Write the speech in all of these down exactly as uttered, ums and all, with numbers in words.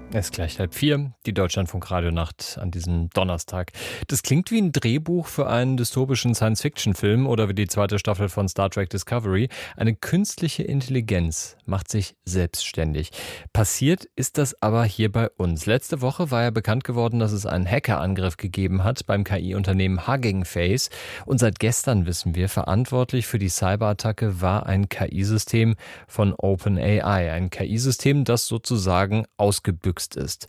Es ist gleich halb vier, die Deutschlandfunk-Radionacht an diesem Donnerstag. Das klingt wie ein Drehbuch für einen dystopischen Science-Fiction-Film oder wie die zweite Staffel von Star Trek Discovery. Eine künstliche Intelligenz macht sich selbstständig. Passiert ist das aber hier bei uns. Letzte Woche war ja bekannt geworden, dass es einen Hackerangriff gegeben hat beim K I-Unternehmen Hugging Face. Und seit gestern wissen wir, verantwortlich für die Cyberattacke war ein K I-System von OpenAI. Ein K I-System, das sozusagen ausgebüxt ist.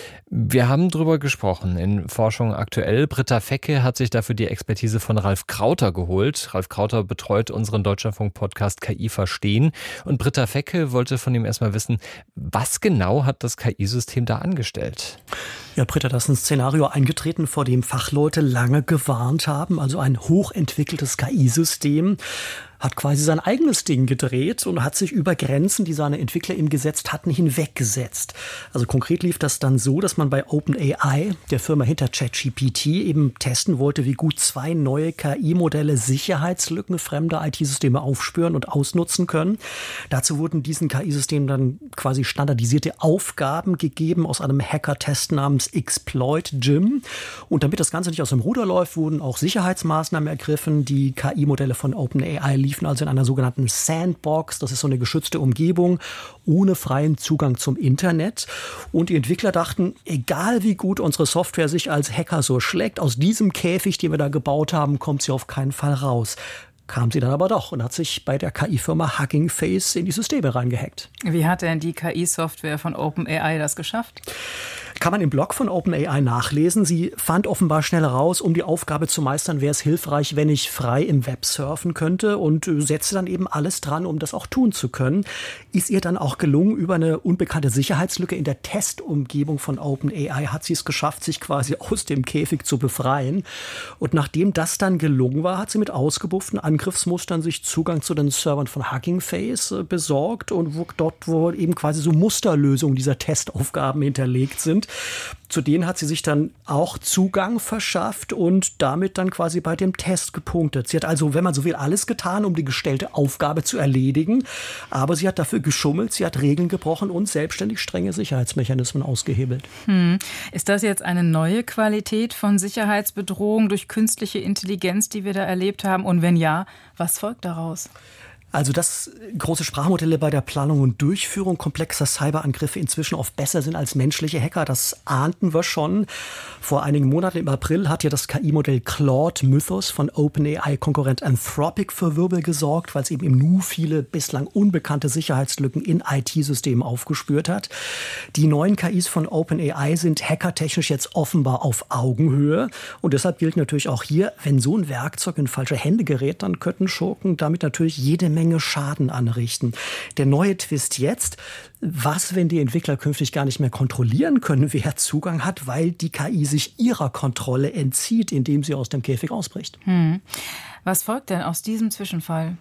Wir haben drüber gesprochen in Forschung aktuell. Britta Fecke hat sich dafür die Expertise von Ralf Krauter geholt. Ralf Krauter betreut unseren Deutschlandfunk-Podcast K I verstehen. Und Britta Fecke wollte von ihm erstmal wissen, was genau hat das K I-System da angestellt? Ja, Britta, da ist ein Szenario eingetreten, vor dem Fachleute lange gewarnt haben. Also ein hochentwickeltes K I-System hat quasi sein eigenes Ding gedreht und hat sich über Grenzen, die seine Entwickler ihm gesetzt hatten, hinweggesetzt. Also konkret lief das dann so, dass man bei OpenAI, der Firma hinter ChatGPT, eben testen wollte, wie gut zwei neue K I-Modelle Sicherheitslücken fremder I T-Systeme aufspüren und ausnutzen können. Dazu wurden diesen K I-Systemen dann quasi standardisierte Aufgaben gegeben aus einem Hacker-Test namens Exploit Jim. Und damit das Ganze nicht aus dem Ruder läuft, wurden auch Sicherheitsmaßnahmen ergriffen. Die K I-Modelle von OpenAI liefen also in einer sogenannten Sandbox. Das ist so eine geschützte Umgebung ohne freien Zugang zum Internet. Und die Entwickler dachten, egal wie gut unsere Software sich als Hacker so schlägt, aus diesem Käfig, den wir da gebaut haben, kommt sie auf keinen Fall raus. Kam sie dann aber doch und hat sich bei der K I-Firma Hugging Face in die Systeme reingehackt. Wie hat denn die K I-Software von OpenAI das geschafft? Kann man im Blog von OpenAI nachlesen. Sie fand offenbar schnell heraus, um die Aufgabe zu meistern, wäre es hilfreich, wenn ich frei im Web surfen könnte, und setzte dann eben alles dran, um das auch tun zu können. Ist ihr dann auch gelungen, über eine unbekannte Sicherheitslücke in der Testumgebung von OpenAI hat sie es geschafft, sich quasi aus dem Käfig zu befreien. Und nachdem das dann gelungen war, hat sie mit ausgebufften Angriffsmustern sich Zugang zu den Servern von Hugging Face besorgt und wo, dort, wo eben quasi so Musterlösungen dieser Testaufgaben hinterlegt sind. Zu denen hat sie sich dann auch Zugang verschafft und damit dann quasi bei dem Test gepunktet. Sie hat also, wenn man so will, alles getan, um die gestellte Aufgabe zu erledigen. Aber sie hat dafür geschummelt, sie hat Regeln gebrochen und selbstständig strenge Sicherheitsmechanismen ausgehebelt. Hm. Ist das jetzt eine neue Qualität von Sicherheitsbedrohung durch künstliche Intelligenz, die wir da erlebt haben? Und wenn ja, was folgt daraus? Also, dass große Sprachmodelle bei der Planung und Durchführung komplexer Cyberangriffe inzwischen oft besser sind als menschliche Hacker, das ahnten wir schon. Vor einigen Monaten im April hat ja das K I-Modell Claude Mythos von OpenAI-Konkurrent Anthropic für Wirbel gesorgt, weil es eben im Nu viele bislang unbekannte Sicherheitslücken in I T-Systemen aufgespürt hat. Die neuen K Is von OpenAI sind hackertechnisch jetzt offenbar auf Augenhöhe. Und deshalb gilt natürlich auch hier, wenn so ein Werkzeug in falsche Hände gerät, dann könnten Schurken damit natürlich jede Menge Menge Schaden anrichten. Der neue Twist jetzt: Was, wenn die Entwickler künftig gar nicht mehr kontrollieren können, wer Zugang hat, weil die K I sich ihrer Kontrolle entzieht, indem sie aus dem Käfig ausbricht? Hm. Was folgt denn aus diesem Zwischenfall?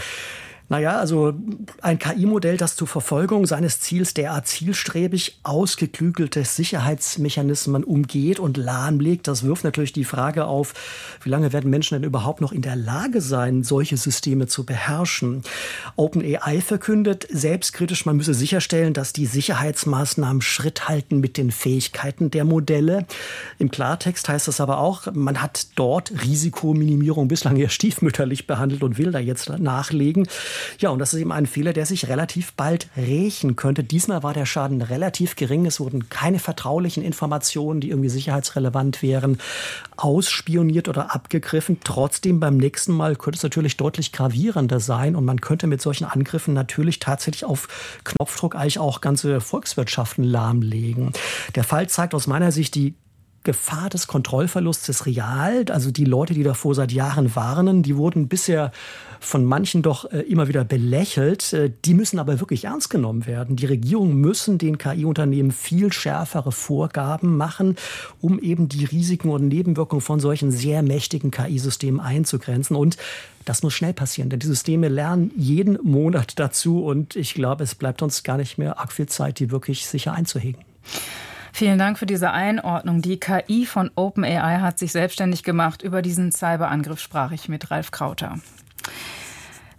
Naja, also ein K I-Modell, das zur Verfolgung seines Ziels derart zielstrebig ausgeklügelte Sicherheitsmechanismen umgeht und lahmlegt, das wirft natürlich die Frage auf, wie lange werden Menschen denn überhaupt noch in der Lage sein, solche Systeme zu beherrschen? OpenAI verkündet selbstkritisch, man müsse sicherstellen, dass die Sicherheitsmaßnahmen Schritt halten mit den Fähigkeiten der Modelle. Im Klartext heißt das aber auch, man hat dort Risikominimierung bislang eher stiefmütterlich behandelt und will da jetzt nachlegen. Ja, und das ist eben ein Fehler, der sich relativ bald rächen könnte. Diesmal war der Schaden relativ gering. Es wurden keine vertraulichen Informationen, die irgendwie sicherheitsrelevant wären, ausspioniert oder abgegriffen. Trotzdem beim nächsten Mal könnte es natürlich deutlich gravierender sein. Und man könnte mit solchen Angriffen natürlich tatsächlich auf Knopfdruck eigentlich auch ganze Volkswirtschaften lahmlegen. Der Fall zeigt aus meiner Sicht die Gefahr des Kontrollverlusts ist real. Also die Leute, die davor seit Jahren warnen, die wurden bisher von manchen doch äh, immer wieder belächelt. Äh, die müssen aber wirklich ernst genommen werden. Die Regierungen müssen den K I-Unternehmen viel schärfere Vorgaben machen, um eben die Risiken und Nebenwirkungen von solchen sehr mächtigen K I-Systemen einzugrenzen. Und das muss schnell passieren, denn die Systeme lernen jeden Monat dazu. Und ich glaube, es bleibt uns gar nicht mehr arg viel Zeit, die wirklich sicher einzuhegen. Vielen Dank für diese Einordnung. Die K I von OpenAI hat sich selbstständig gemacht. Über diesen Cyberangriff sprach ich mit Ralf Krauter.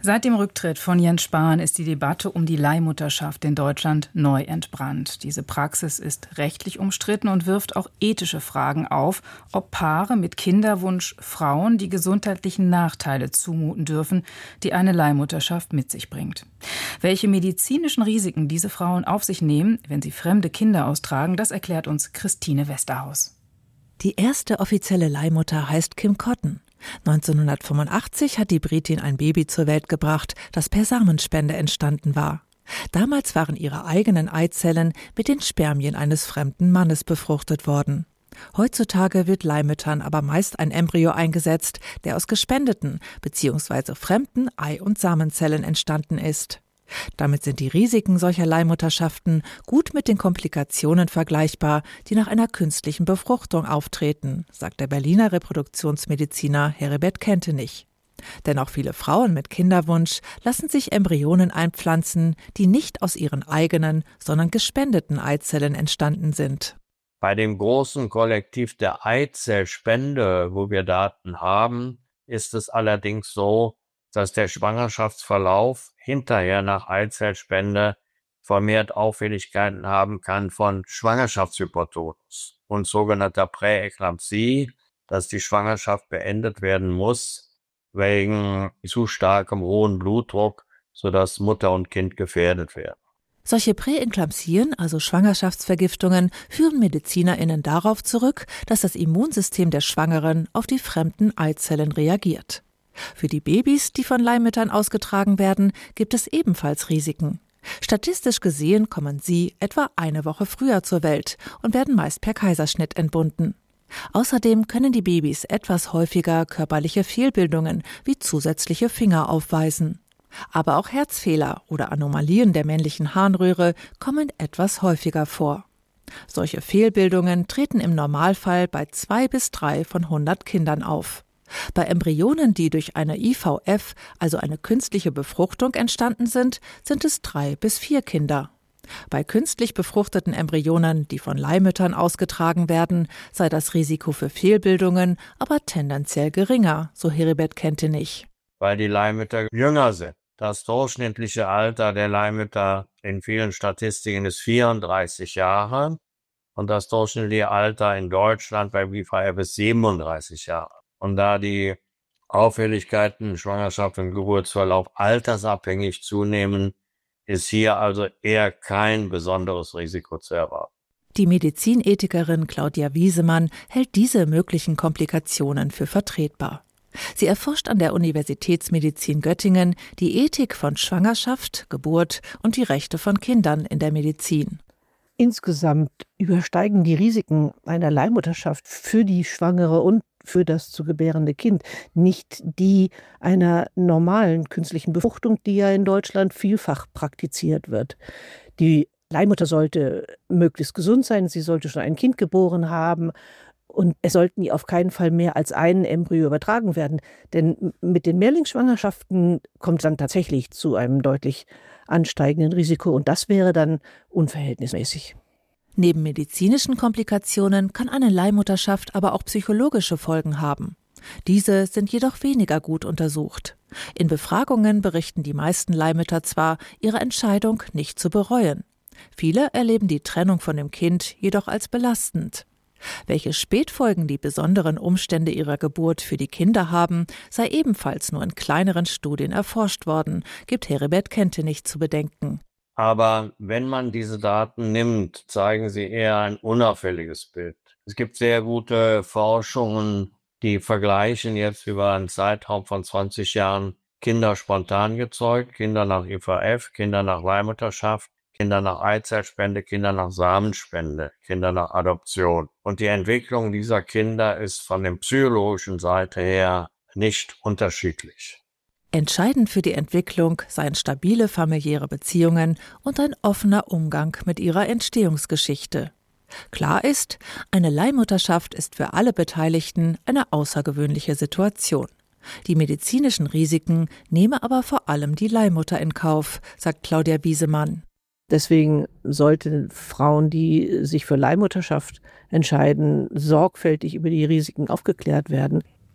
Seit dem Rücktritt von Jens Spahn ist die Debatte um die Leihmutterschaft in Deutschland neu entbrannt. Diese Praxis ist rechtlich umstritten und wirft auch ethische Fragen auf, ob Paare mit Kinderwunsch Frauen die gesundheitlichen Nachteile zumuten dürfen, die eine Leihmutterschaft mit sich bringt. Welche medizinischen Risiken diese Frauen auf sich nehmen, wenn sie fremde Kinder austragen, das erklärt uns Christine Westerhaus. Die erste offizielle Leihmutter heißt Kim Cotton. neunzehnhundertfünfundachtzig hat die Britin ein Baby zur Welt gebracht, das per Samenspende entstanden war. Damals waren ihre eigenen Eizellen mit den Spermien eines fremden Mannes befruchtet worden. Heutzutage wird Leihmüttern aber meist ein Embryo eingesetzt, der aus gespendeten bzw. fremden Ei- und Samenzellen entstanden ist. Damit sind die Risiken solcher Leihmutterschaften gut mit den Komplikationen vergleichbar, die nach einer künstlichen Befruchtung auftreten, sagt der Berliner Reproduktionsmediziner Heribert Kentenich. Denn auch viele Frauen mit Kinderwunsch lassen sich Embryonen einpflanzen, die nicht aus ihren eigenen, sondern gespendeten Eizellen entstanden sind. Bei dem großen Kollektiv der Eizellspende, wo wir Daten haben, ist es allerdings so, dass der Schwangerschaftsverlauf hinterher nach Eizellspende vermehrt Auffälligkeiten haben kann von Schwangerschaftshypertonus und sogenannter Präeklampsie, dass die Schwangerschaft beendet werden muss wegen zu starkem hohen Blutdruck, sodass Mutter und Kind gefährdet werden. Solche Präeklampsien, also Schwangerschaftsvergiftungen, führen MedizinerInnen darauf zurück, dass das Immunsystem der Schwangeren auf die fremden Eizellen reagiert. Für die Babys, die von Leihmüttern ausgetragen werden, gibt es ebenfalls Risiken. Statistisch gesehen kommen sie etwa eine Woche früher zur Welt und werden meist per Kaiserschnitt entbunden. Außerdem können die Babys etwas häufiger körperliche Fehlbildungen wie zusätzliche Finger aufweisen. Aber auch Herzfehler oder Anomalien der männlichen Harnröhre kommen etwas häufiger vor. Solche Fehlbildungen treten im Normalfall bei zwei bis drei von hundert Kindern auf. Bei Embryonen, die durch eine I V F, also eine künstliche Befruchtung, entstanden sind, sind es drei bis vier Kinder. Bei künstlich befruchteten Embryonen, die von Leihmüttern ausgetragen werden, sei das Risiko für Fehlbildungen aber tendenziell geringer, so Heribert Kentenich. Weil die Leihmütter jünger sind. Das durchschnittliche Alter der Leihmütter in vielen Statistiken ist vierunddreißig Jahre und das durchschnittliche Alter in Deutschland bei I V F ist siebenunddreißig Jahre. Und da die Auffälligkeiten, Schwangerschaft und Geburtsverlauf altersabhängig zunehmen, ist hier also eher kein besonderes Risiko zu erwarten. Die Medizinethikerin Claudia Wiesemann hält diese möglichen Komplikationen für vertretbar. Sie erforscht an der Universitätsmedizin Göttingen die Ethik von Schwangerschaft, Geburt und die Rechte von Kindern in der Medizin. Insgesamt übersteigen die Risiken einer Leihmutterschaft für die Schwangere und für das zu gebärende Kind nicht die einer normalen künstlichen Befruchtung, die ja in Deutschland vielfach praktiziert wird. Die Leihmutter sollte möglichst gesund sein, sie sollte schon ein Kind geboren haben und es sollten ihr auf keinen Fall mehr als ein Embryo übertragen werden. Denn mit den Mehrlingsschwangerschaften kommt es dann tatsächlich zu einem deutlich ansteigenden Risiko und das wäre dann unverhältnismäßig. Neben medizinischen Komplikationen kann eine Leihmutterschaft aber auch psychologische Folgen haben. Diese sind jedoch weniger gut untersucht. In Befragungen berichten die meisten Leihmütter zwar, ihre Entscheidung nicht zu bereuen. Viele erleben die Trennung von dem Kind jedoch als belastend. Welche Spätfolgen die besonderen Umstände ihrer Geburt für die Kinder haben, sei ebenfalls nur in kleineren Studien erforscht worden, gibt Heribert Kentenich zu bedenken. Aber wenn man diese Daten nimmt, zeigen sie eher ein unauffälliges Bild. Es gibt sehr gute Forschungen, die vergleichen jetzt über einen Zeitraum von zwanzig Jahren Kinder spontan gezeugt, Kinder nach I V F, Kinder nach Leihmutterschaft, Kinder nach Eizellspende, Kinder nach Samenspende, Kinder nach Adoption. Und die Entwicklung dieser Kinder ist von der psychologischen Seite her nicht unterschiedlich. Entscheidend für die Entwicklung seien stabile familiäre Beziehungen und ein offener Umgang mit ihrer Entstehungsgeschichte. Klar ist, eine Leihmutterschaft ist für alle Beteiligten eine außergewöhnliche Situation. Die medizinischen Risiken nehme aber vor allem die Leihmutter in Kauf, sagt Claudia Wiesemann. Deswegen sollten Frauen, die sich für Leihmutterschaft entscheiden, sorgfältig über die Risiken aufgeklärt werden.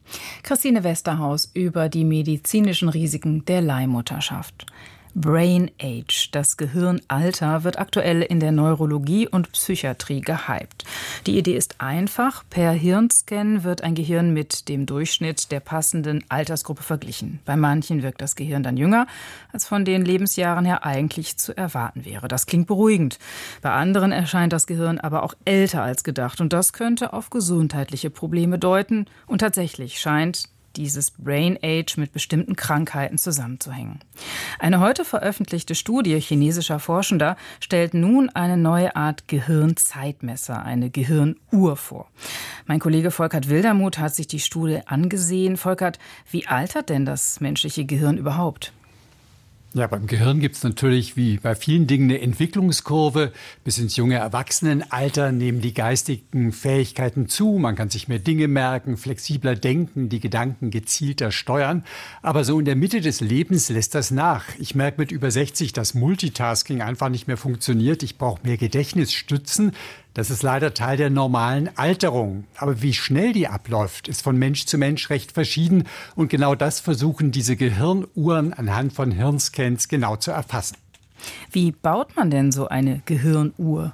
Christine Westerhaus über die medizinischen Risiken der Leihmutterschaft. Brain Age, das Gehirnalter, wird aktuell in der Neurologie und Psychiatrie gehypt. Die Idee ist einfach. Per Hirnscan wird ein Gehirn mit dem Durchschnitt der passenden Altersgruppe verglichen. Bei manchen wirkt das Gehirn dann jünger, als von den Lebensjahren her eigentlich zu erwarten wäre. Das klingt beruhigend. Bei anderen erscheint das Gehirn aber auch älter als gedacht. Und das könnte auf gesundheitliche Probleme deuten. Und tatsächlich scheint dieses Brain Age mit bestimmten Krankheiten zusammenzuhängen. Eine heute veröffentlichte Studie chinesischer Forschender stellt nun eine neue Art Gehirnzeitmesser, eine Gehirnuhr vor. Mein Kollege Volkert Wildermuth hat sich die Studie angesehen. Volkert, wie altert denn das menschliche Gehirn überhaupt? Ja, beim Gehirn gibt es natürlich wie bei vielen Dingen eine Entwicklungskurve. Bis ins junge Erwachsenenalter nehmen die geistigen Fähigkeiten zu. Man kann sich mehr Dinge merken, flexibler denken, die Gedanken gezielter steuern. Aber so in der Mitte des Lebens lässt das nach. Ich merke mit über sechzig, dass Multitasking einfach nicht mehr funktioniert. Ich brauche mehr Gedächtnisstützen. Das ist leider Teil der normalen Alterung. Aber wie schnell die abläuft, ist von Mensch zu Mensch recht verschieden. Und genau das versuchen diese Gehirnuhren anhand von Hirnscans genau zu erfassen. Wie baut man denn so eine Gehirnuhr?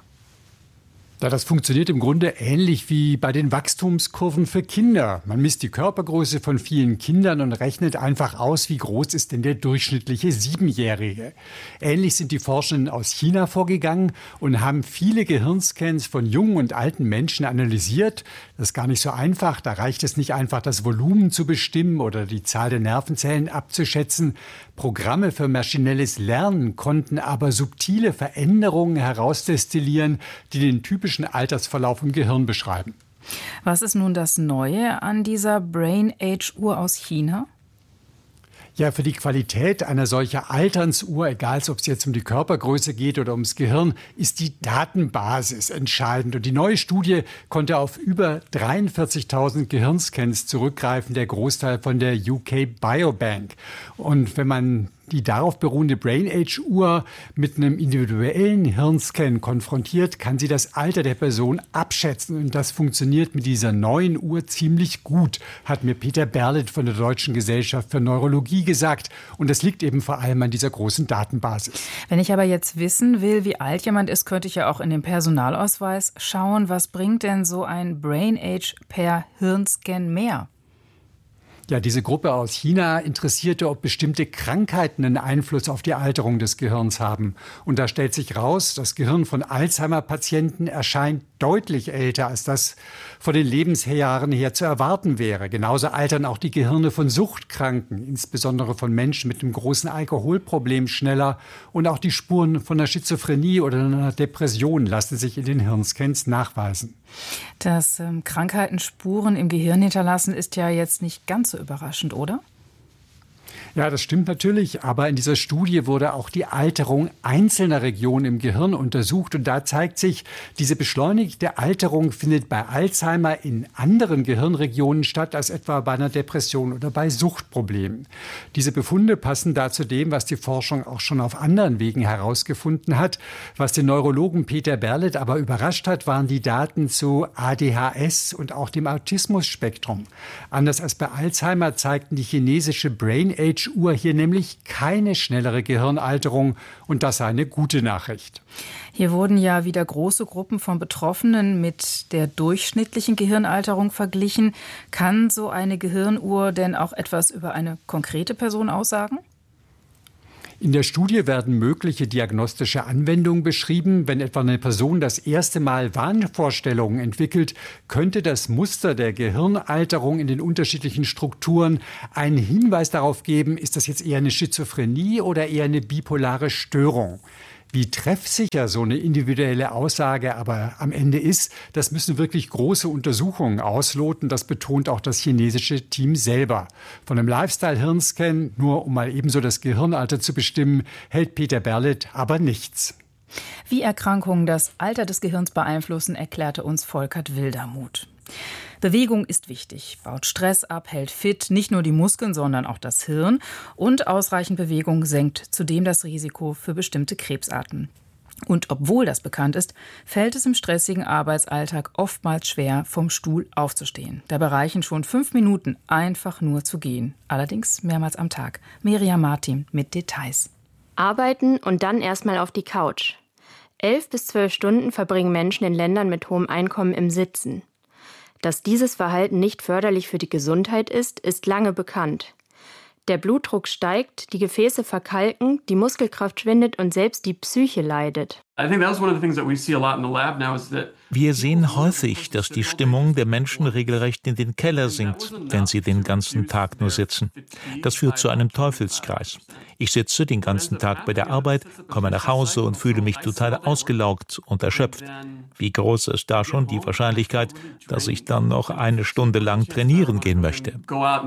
Ja, das funktioniert im Grunde ähnlich wie bei den Wachstumskurven für Kinder. Man misst die Körpergröße von vielen Kindern und rechnet einfach aus, wie groß ist denn der durchschnittliche Siebenjährige. Ähnlich sind die Forschenden aus China vorgegangen und haben viele Gehirnscans von jungen und alten Menschen analysiert. Das ist gar nicht so einfach. Da reicht es nicht einfach, das Volumen zu bestimmen oder die Zahl der Nervenzellen abzuschätzen. Programme für maschinelles Lernen konnten aber subtile Veränderungen herausdestillieren, die den typischen Altersverlauf im Gehirn beschreiben. Was ist nun das Neue an dieser Brain Age Uhr aus China? Ja, für die Qualität einer solcher Alternsuhr, egal ob es jetzt um die Körpergröße geht oder ums Gehirn, ist die Datenbasis entscheidend. Und die neue Studie konnte auf über dreiundvierzigtausend Gehirnscans zurückgreifen, der Großteil von der U K Biobank. Und wenn man die darauf beruhende Brain Age Uhr mit einem individuellen Hirnscan konfrontiert, kann sie das Alter der Person abschätzen. Und das funktioniert mit dieser neuen Uhr ziemlich gut, hat mir Peter Berlet von der Deutschen Gesellschaft für Neurologie gesagt. Und das liegt eben vor allem an dieser großen Datenbasis. Wenn ich aber jetzt wissen will, wie alt jemand ist, könnte ich ja auch in den Personalausweis schauen. Was bringt denn so ein Brain Age per Hirnscan mehr? Ja, diese Gruppe aus China interessierte, ob bestimmte Krankheiten einen Einfluss auf die Alterung des Gehirns haben. Und da stellt sich raus, das Gehirn von Alzheimer-Patienten erscheint deutlich älter, als das von den Lebensjahren her zu erwarten wäre. Genauso altern auch die Gehirne von Suchtkranken, insbesondere von Menschen mit einem großen Alkoholproblem, schneller. Und auch die Spuren von einer Schizophrenie oder einer Depression lassen sich in den Hirnscans nachweisen. Dass ähm, Krankheiten Spuren im Gehirn hinterlassen, ist ja jetzt nicht ganz so überraschend, oder? Ja, das stimmt natürlich, aber in dieser Studie wurde auch die Alterung einzelner Regionen im Gehirn untersucht und da zeigt sich, diese beschleunigte Alterung findet bei Alzheimer in anderen Gehirnregionen statt als etwa bei einer Depression oder bei Suchtproblemen. Diese Befunde passen da zu dem, was die Forschung auch schon auf anderen Wegen herausgefunden hat. Was den Neurologen Peter Berlet aber überrascht hat, waren die Daten zu A D H S und auch dem Autismus-Spektrum. Anders als bei Alzheimer zeigten die chinesische Brain Age Uhr hier nämlich keine schnellere Gehirnalterung und das sei eine gute Nachricht. Hier wurden ja wieder große Gruppen von Betroffenen mit der durchschnittlichen Gehirnalterung verglichen. Kann so eine Gehirnuhr denn auch etwas über eine konkrete Person aussagen? In der Studie werden mögliche diagnostische Anwendungen beschrieben. Wenn etwa eine Person das erste Mal Wahnvorstellungen entwickelt, könnte das Muster der Gehirnalterung in den unterschiedlichen Strukturen einen Hinweis darauf geben, ist das jetzt eher eine Schizophrenie oder eher eine bipolare Störung. Wie treffsicher so eine individuelle Aussage aber am Ende ist, das müssen wirklich große Untersuchungen ausloten. Das betont auch das chinesische Team selber. Von einem Lifestyle-Hirnscan, nur um mal ebenso das Gehirnalter zu bestimmen, hält Peter Berlet aber nichts. Wie Erkrankungen das Alter des Gehirns beeinflussen, erklärte uns Volkert Wildermuth. Bewegung ist wichtig, baut Stress ab, hält fit, nicht nur die Muskeln, sondern auch das Hirn. Und ausreichend Bewegung senkt zudem das Risiko für bestimmte Krebsarten. Und obwohl das bekannt ist, fällt es im stressigen Arbeitsalltag oftmals schwer, vom Stuhl aufzustehen. Dabei reichen schon fünf Minuten, einfach nur zu gehen. Allerdings mehrmals am Tag. Miriam Martin mit Details. Arbeiten und dann erstmal auf die Couch. Elf bis zwölf Stunden verbringen Menschen in Ländern mit hohem Einkommen im Sitzen. Dass dieses Verhalten nicht förderlich für die Gesundheit ist, ist lange bekannt. Der Blutdruck steigt, die Gefäße verkalken, die Muskelkraft schwindet und selbst die Psyche leidet. Wir sehen häufig, dass die Stimmung der Menschen regelrecht in den Keller sinkt, wenn sie den ganzen Tag nur sitzen. Das führt zu einem Teufelskreis. Ich sitze den ganzen Tag bei der Arbeit, komme nach Hause und fühle mich total ausgelaugt und erschöpft. Wie groß ist da schon die Wahrscheinlichkeit, dass ich dann noch eine Stunde lang trainieren gehen möchte?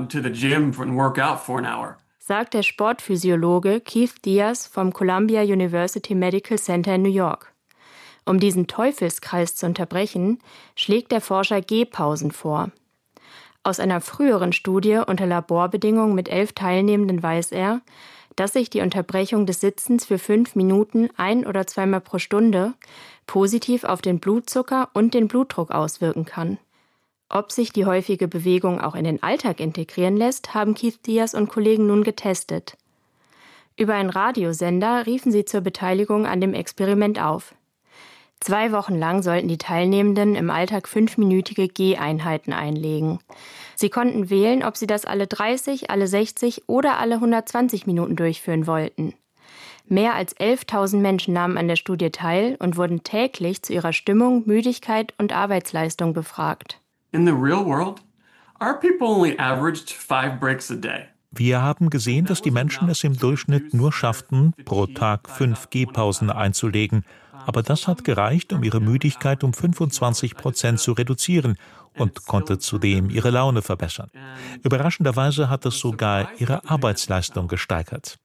Sagt der Sportphysiologe Keith Diaz vom Columbia University Medical Center in New York. Um diesen Teufelskreis zu unterbrechen, schlägt der Forscher Gehpausen vor. Aus einer früheren Studie unter Laborbedingungen mit elf Teilnehmenden weiß er, dass sich die Unterbrechung des Sitzens für fünf Minuten ein- oder zweimal pro Stunde positiv auf den Blutzucker und den Blutdruck auswirken kann. Ob sich die häufige Bewegung auch in den Alltag integrieren lässt, haben Keith Diaz und Kollegen nun getestet. Über einen Radiosender riefen sie zur Beteiligung an dem Experiment auf. Zwei Wochen lang sollten die Teilnehmenden im Alltag fünfminütige Geheinheiten einlegen. Sie konnten wählen, ob sie das alle dreißig, alle sechzig oder alle hundertzwanzig Minuten durchführen wollten. Mehr als elftausend Menschen nahmen an der Studie teil und wurden täglich zu ihrer Stimmung, Müdigkeit und Arbeitsleistung befragt. In the real world, our people only averaged five breaks a day. Wir haben gesehen, dass die Menschen es im Durchschnitt nur schafften, pro Tag fünf Gehpausen einzulegen. Aber das hat gereicht, um ihre Müdigkeit um fünfundzwanzig Prozent zu reduzieren und konnte zudem ihre Laune verbessern. Überraschenderweise hat es sogar ihre Arbeitsleistung gesteigert.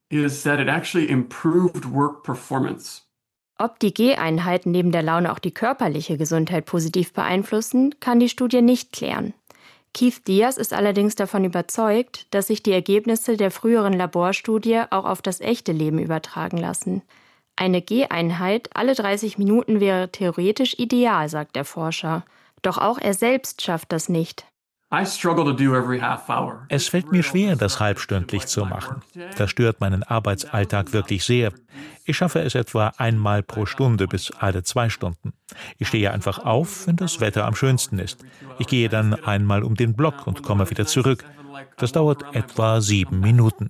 Ob die Geheinheiten neben der Laune auch die körperliche Gesundheit positiv beeinflussen, kann die Studie nicht klären. Keith Diaz ist allerdings davon überzeugt, dass sich die Ergebnisse der früheren Laborstudie auch auf das echte Leben übertragen lassen. Eine Geheinheit alle dreißig Minuten wäre theoretisch ideal, sagt der Forscher. Doch auch er selbst schafft das nicht. Es fällt mir schwer, das halbstündlich zu machen. Das stört meinen Arbeitsalltag wirklich sehr. Ich schaffe es etwa einmal pro Stunde bis alle zwei Stunden. Ich stehe einfach auf, wenn das Wetter am schönsten ist. Ich gehe dann einmal um den Block und komme wieder zurück. Das dauert etwa sieben Minuten.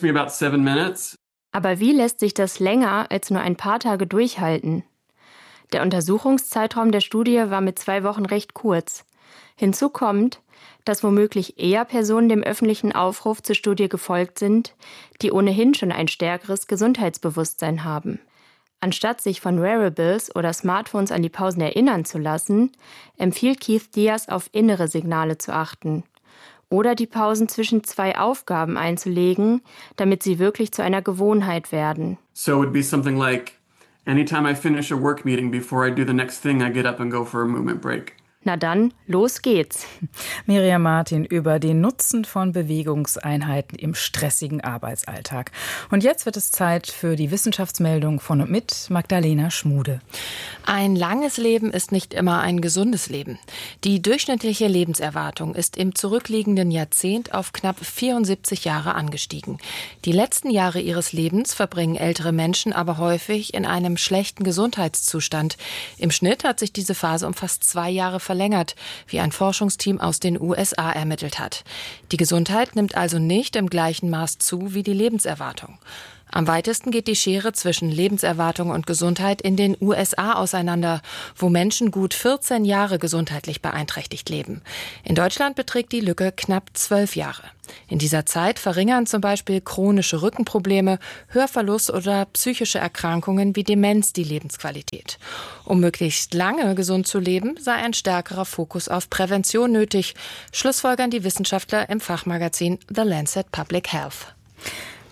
Aber wie lässt sich das länger als nur ein paar Tage durchhalten? Der Untersuchungszeitraum der Studie war mit zwei Wochen recht kurz. Hinzu kommt, dass womöglich eher Personen dem öffentlichen Aufruf zur Studie gefolgt sind, die ohnehin schon ein stärkeres Gesundheitsbewusstsein haben. Anstatt sich von Wearables oder Smartphones an die Pausen erinnern zu lassen, empfiehlt Keith Diaz, auf innere Signale zu achten. Oder die Pausen zwischen zwei Aufgaben einzulegen, damit sie wirklich zu einer Gewohnheit werden. So it would be something like, anytime I finish a work meeting, before I do the next thing, I get up and go for a movement break. Na dann, los geht's. Miriam Martin über den Nutzen von Bewegungseinheiten im stressigen Arbeitsalltag. Und jetzt wird es Zeit für die Wissenschaftsmeldung von und mit Magdalena Schmude. Ein langes Leben ist nicht immer ein gesundes Leben. Die durchschnittliche Lebenserwartung ist im zurückliegenden Jahrzehnt auf knapp vierundsiebzig Jahre angestiegen. Die letzten Jahre ihres Lebens verbringen ältere Menschen aber häufig in einem schlechten Gesundheitszustand. Im Schnitt hat sich diese Phase um fast zwei Jahre verlängert. verlängert, wie ein Forschungsteam aus den U S A ermittelt hat. Die Gesundheit nimmt also nicht im gleichen Maß zu wie die Lebenserwartung. Am weitesten geht die Schere zwischen Lebenserwartung und Gesundheit in den U S A auseinander, wo Menschen gut vierzehn Jahre gesundheitlich beeinträchtigt leben. In Deutschland beträgt die Lücke knapp zwölf Jahre. In dieser Zeit verringern zum Beispiel chronische Rückenprobleme, Hörverlust oder psychische Erkrankungen wie Demenz die Lebensqualität. Um möglichst lange gesund zu leben, sei ein stärkerer Fokus auf Prävention nötig, schlussfolgern die Wissenschaftler im Fachmagazin The Lancet Public Health.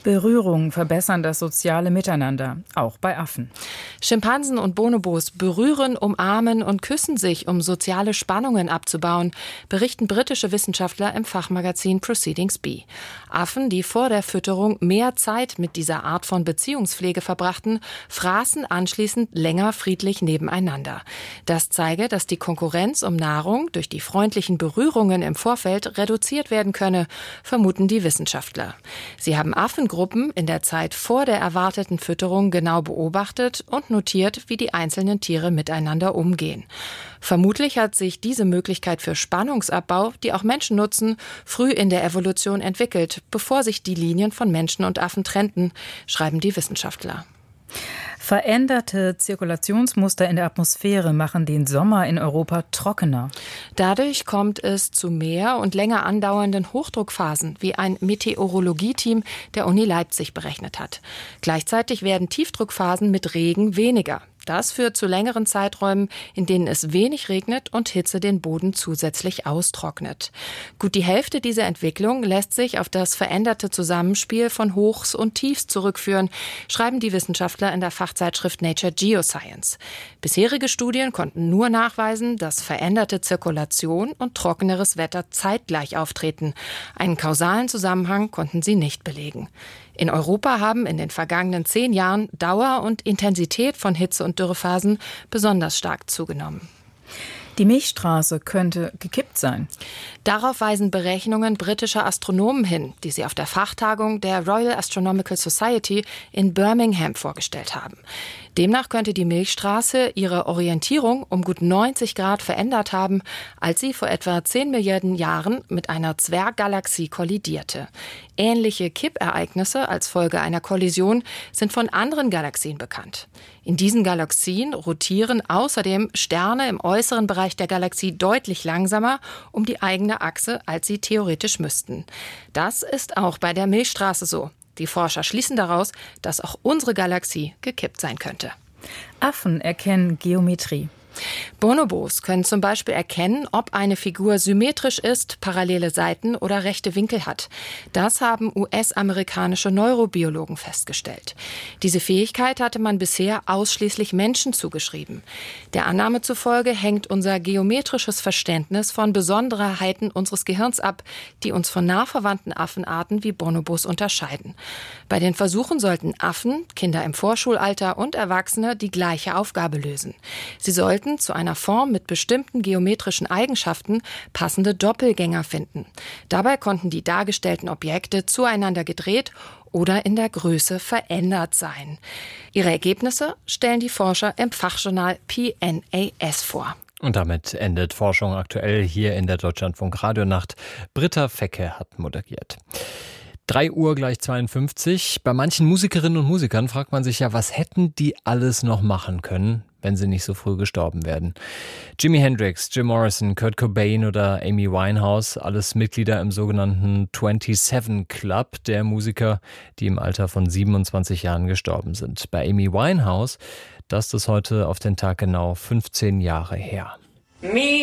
Berührungen verbessern das soziale Miteinander, auch bei Affen. Schimpansen und Bonobos berühren, umarmen und küssen sich, um soziale Spannungen abzubauen, berichten britische Wissenschaftler im Fachmagazin Proceedings B. Affen, die vor der Fütterung mehr Zeit mit dieser Art von Beziehungspflege verbrachten, fraßen anschließend länger friedlich nebeneinander. Das zeige, dass die Konkurrenz um Nahrung durch die freundlichen Berührungen im Vorfeld reduziert werden könne, vermuten die Wissenschaftler. Sie haben Affengruppen in der Zeit vor der erwarteten Fütterung genau beobachtet und notiert, wie die einzelnen Tiere miteinander umgehen. Vermutlich hat sich diese Möglichkeit für Spannungsabbau, die auch Menschen nutzen, früh in der Evolution entwickelt, bevor sich die Linien von Menschen und Affen trennten, schreiben die Wissenschaftler. Veränderte Zirkulationsmuster in der Atmosphäre machen den Sommer in Europa trockener. Dadurch kommt es zu mehr und länger andauernden Hochdruckphasen, wie ein Meteorologieteam der Uni Leipzig berechnet hat. Gleichzeitig werden Tiefdruckphasen mit Regen weniger. Das führt zu längeren Zeiträumen, in denen es wenig regnet und Hitze den Boden zusätzlich austrocknet. Gut die Hälfte dieser Entwicklung lässt sich auf das veränderte Zusammenspiel von Hochs und Tiefs zurückführen, schreiben die Wissenschaftler in der Fachzeitschrift Nature Geoscience. Bisherige Studien konnten nur nachweisen, dass veränderte Zirkulation und trockeneres Wetter zeitgleich auftreten. Einen kausalen Zusammenhang konnten sie nicht belegen. In Europa haben in den vergangenen zehn Jahren Dauer und Intensität von Hitze- und Dürrephasen besonders stark zugenommen. Die Milchstraße könnte gekippt sein. Darauf weisen Berechnungen britischer Astronomen hin, die sie auf der Fachtagung der Royal Astronomical Society in Birmingham vorgestellt haben. Demnach könnte die Milchstraße ihre Orientierung um gut neunzig Grad verändert haben, als sie vor etwa zehn Milliarden Jahren mit einer Zwerggalaxie kollidierte. Ähnliche Kippereignisse als Folge einer Kollision sind von anderen Galaxien bekannt. In diesen Galaxien rotieren außerdem Sterne im äußeren Bereich der Galaxie deutlich langsamer um die eigene Achse, als sie theoretisch müssten. Das ist auch bei der Milchstraße so. Die Forscher schließen daraus, dass auch unsere Galaxie gekippt sein könnte. Affen erkennen Geometrie. Bonobos können zum Beispiel erkennen, ob eine Figur symmetrisch ist, parallele Seiten oder rechte Winkel hat. Das haben U S-amerikanische Neurobiologen festgestellt. Diese Fähigkeit hatte man bisher ausschließlich Menschen zugeschrieben. Der Annahme zufolge hängt unser geometrisches Verständnis von Besonderheiten unseres Gehirns ab, die uns von nah verwandten Affenarten wie Bonobos unterscheiden. Bei den Versuchen sollten Affen, Kinder im Vorschulalter und Erwachsene die gleiche Aufgabe lösen. Sie sollten zu einer Form mit bestimmten geometrischen Eigenschaften passende Doppelgänger finden. Dabei konnten die dargestellten Objekte zueinander gedreht oder in der Größe verändert sein. Ihre Ergebnisse stellen die Forscher im Fachjournal P N A S vor. Und damit endet Forschung aktuell hier in der Deutschlandfunk Radionacht. Britta Fecke hat moderiert. drei Uhr gleich zweiundfünfzig. Bei manchen Musikerinnen und Musikern fragt man sich ja, was hätten die alles noch machen können, wenn sie nicht so früh gestorben werden. Jimi Hendrix, Jim Morrison, Kurt Cobain oder Amy Winehouse, alles Mitglieder im sogenannten siebenundzwanzig Club der Musiker, die im Alter von siebenundzwanzig Jahren gestorben sind. Bei Amy Winehouse, das ist heute auf den Tag genau fünfzehn Jahre her. Me